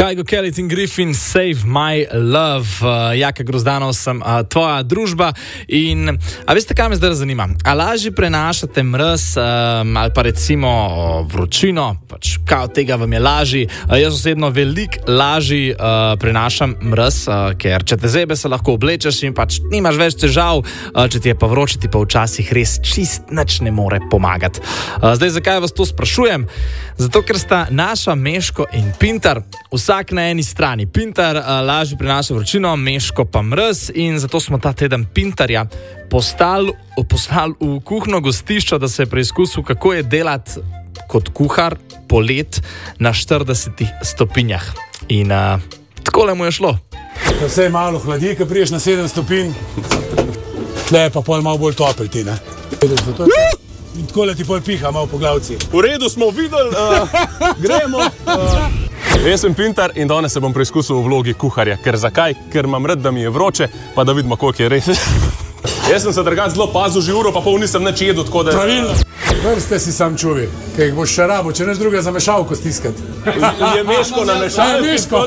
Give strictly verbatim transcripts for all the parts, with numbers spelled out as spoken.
Kygo Kelly in Griffin, Save My Love. Uh, Jaka Grozdanov sem uh, tvoja družba. In a veste, kaj me zdaj zanima? A lažje prenašate mraz um, ali pa recimo uh, vročino? Pač kaj od tega vam je lažji? Uh, jaz osebno veliko lažji uh, prenašam mraz, uh, ker če te zebe, se lahko oblečeš in pač nimaš več težav. Uh, če ti je pa vroče, ti pa včasih res čist nič ne more pomagati. Uh, zdaj, zakaj vas to sprašujem? Zato, ker sta naša Meško in Pintar vsak na eni strani. Pintar uh, lažje prenaša vročino, Meško pa mraz, in zato smo ta teden Pintarja poslali v kuhno gostišča, da se je preizkusil, kako je delati kot kuhar polet na štiridesetih stopinjah. In uh, takole mu je šlo. Da se je malo hladi, ko priješ na sedem stopinj, tle je pa pol malo bolj topel ti, ne? In takole ti pol piha malo po glavci. V redu smo videli, uh, gremo. Uh. Jaz sem Pintar in danes se bom preizkusil v vlogi kuharja. Ker zakaj? Ker imam rad, da mi je vroče, pa da vidimo, koliko je res. Jaz sem se drugače zelo pazil, že uro pa pol nisem nič jedel, tako da... Pravilno. Vrste si sam čuvi, kaj jih boš še rabo, če neš druga za mešalko stiskati. Je Meško na mešalki? Je Meško.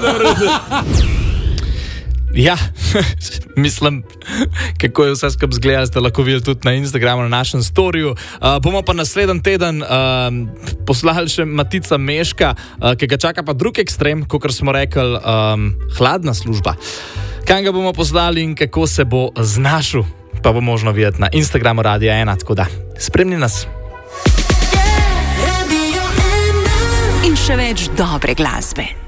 Ja, mislim, kako je vse skupaj zgledalo, ste lahko videli tudi na Instagramu, na našem storiju. Uh, bomo pa naslednji teden uh, poslali še Matica Meška, uh, ki ga čaka pa drug ekstrem, kot smo rekli, um, hladna služba. Kaj ga bomo poslali in kako se bo znašel, pa bo možno videti na Instagramu Radia ena, tako da spremni nas. In še več dobre glasbe.